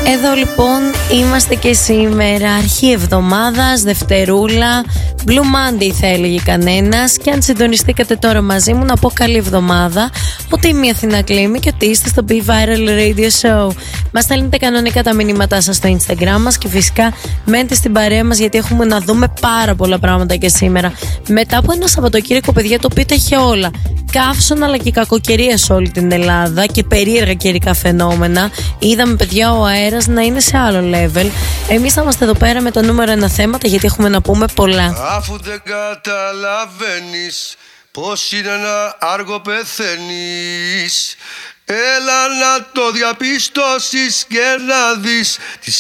Εδώ λοιπόν είμαστε και σήμερα, αρχή εβδομάδας, Δευτερούλα, Blue Monday θα έλεγε κανένας. Και αν συντονιστήκατε τώρα μαζί μου, να πω καλή εβδομάδα, ότι είμαι η Αθηνά Κλήμη και ότι είστε στο Be Viral Radio Show. Μας στέλνετε κανονικά τα μηνύματά σας στο Instagram μας και φυσικά μένετε στην παρέα μας, γιατί έχουμε να δούμε πάρα πολλά πράγματα και σήμερα. Μετά από ένα Σαββατοκύριακο, παιδιά, το οποίο τα είχε όλα. Καύσωνα αλλά και κακοκαιρία σε όλη την Ελλάδα και περίεργα καιρικά φαινόμενα. Είδαμε, παιδιά, ο αέρας να είναι σε άλλο level. Εμείς θα είμαστε εδώ πέρα με το νούμερο 1 θέματα, γιατί έχουμε να πούμε πολλά. Αφού δεν καταλαβαίνεις πως είναι ένα άργο πεθαίνεις, έλα να το διαπιστώσεις και να δεις